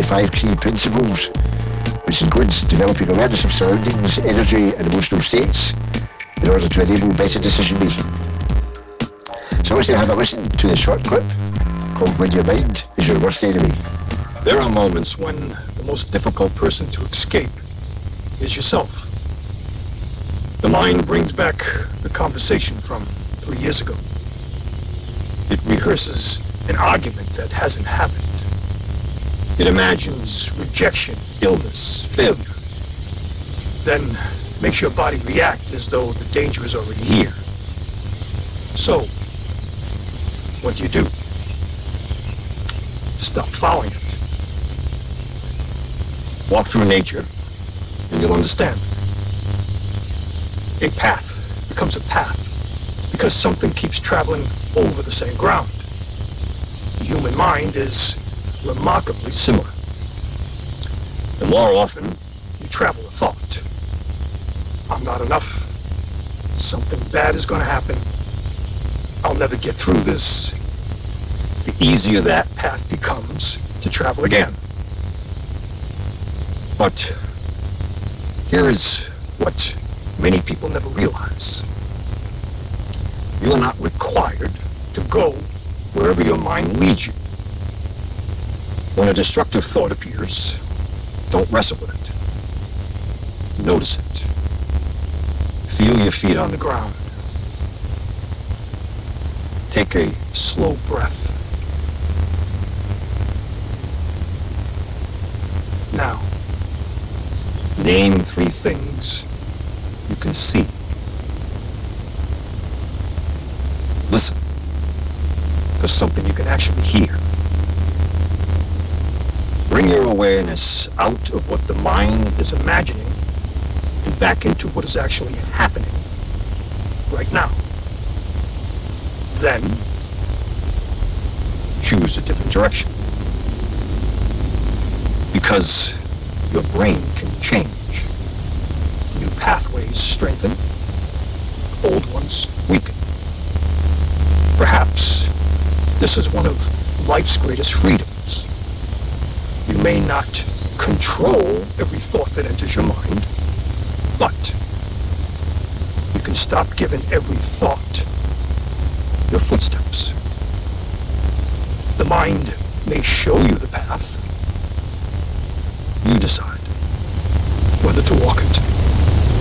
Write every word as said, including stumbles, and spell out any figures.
five key principles, which includes developing awareness of surroundings, energy and emotional states in order to enable better decision making. So I want you to have a listen to the short clip called When Your Mind is Your Worst Enemy. There are moments when the most difficult person to escape is yourself. The mind brings back the conversation from three years ago. It rehearses an argument that hasn't happened. It imagines rejection, illness, failure. Then makes your body react as though the danger is already here. So, what do you do? Stop following it. Walk through nature, and you'll understand. A path becomes a path because something keeps traveling over the same ground. The human mind is remarkably similar. And more often, you travel a thought. I'm not enough. Something bad is going to happen. I'll never get through this. The easier that path becomes to travel again. But here is what many people never realize. You are not required to go wherever your mind leads you. When a destructive thought appears, don't wrestle with it. Notice it. Feel your feet on the ground. Take a slow breath. Now, name three things you can see. Listen for something you can actually hear. Bring your awareness out of what the mind is imagining and back into what is actually happening right now. Then, choose a different direction. Because your brain can change. New pathways strengthen, old ones weaken. Perhaps this is one of life's greatest freedoms. You may not control every thought that enters your mind, but you can stop giving every thought your footsteps. The mind may show you the path. You decide whether to walk it.